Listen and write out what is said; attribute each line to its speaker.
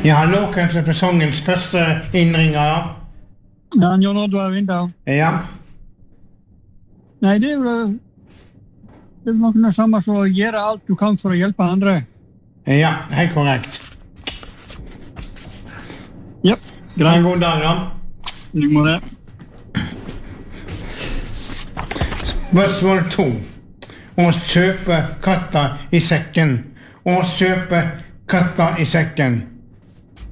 Speaker 1: Ja, hallo, kanskje sesongens første innringer.
Speaker 2: Ja, Jon Oddvar Vindal.
Speaker 1: Ja.
Speaker 2: Nei, det er jo noe det samme som å gjøre alt du kan for å hjelpe andre.
Speaker 1: Ja, helt korrekt.
Speaker 2: Ja, greit.
Speaker 1: En god dag, da.
Speaker 2: Du må det.
Speaker 1: Spørsmål 2. Å kjøpe katta i sekken. Å kjøpe katta i sekken.